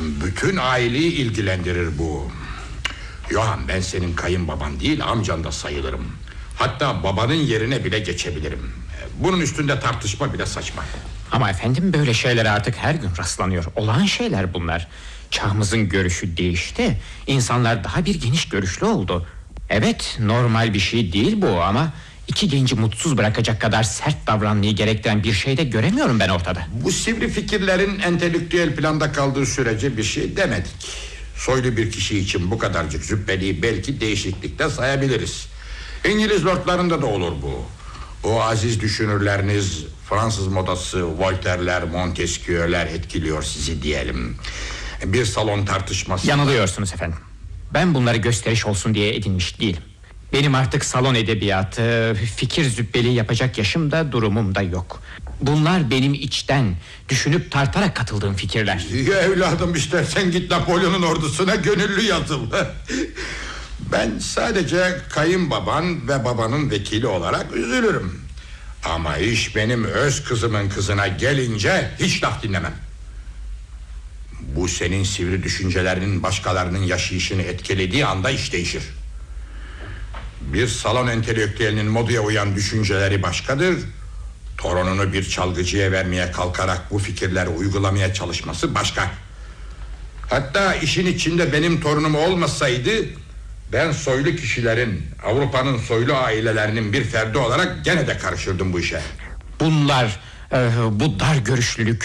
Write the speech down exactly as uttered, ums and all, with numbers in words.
Bütün aileyi ilgilendirir bu. Johann, ben senin kayınbaban değil, amcan da sayılırım. Hatta babanın yerine bile geçebilirim. Bunun üstünde tartışma bile saçma. Ama efendim, böyle şeyler artık her gün rastlanıyor. Olağan şeyler bunlar. Çağımızın görüşü değişti. İnsanlar daha bir geniş görüşlü oldu. Evet, normal bir şey değil bu ama iki genci mutsuz bırakacak kadar sert davranmayı gerektiren bir şey de göremiyorum ben ortada. Bu sivri fikirlerin entelektüel planda kaldığı sürece bir şey demedik. Soylu bir kişi için bu kadarcık züppeliği belki değişiklikte sayabiliriz. İngiliz lordlarında da olur bu. O aziz düşünürleriniz, Fransız modası, Voltaire'ler, Montesquieu'ler etkiliyor sizi diyelim. Bir salon tartışması... Yanılıyorsunuz efendim. Ben bunları gösteriş olsun diye edinmiş değilim. Benim artık salon edebiyatı, fikir züppeliği yapacak yaşım da durumum da yok. Bunlar benim içten, düşünüp tartarak katıldığım fikirler. Ya evladım, istersen git Napolyon'un ordusuna gönüllü yazıl. Ben sadece kayınbaban ve babanın vekili olarak üzülürüm. Ama iş benim öz kızımın kızına gelince hiç laf dinlemem. Bu senin sivri düşüncelerinin başkalarının yaşayışını etkilediği anda iş değişir. Bir salon entelektüelinin modaya uyan düşünceleri başkadır. Torununu bir çalgıcıya vermeye kalkarak bu fikirleri uygulamaya çalışması başka. Hatta işin içinde benim torunum olmasaydı, ben soylu kişilerin, Avrupa'nın soylu ailelerinin bir ferdi olarak gene de karışırdım bu işe. Bunlar, e, bu dar görüşlülük,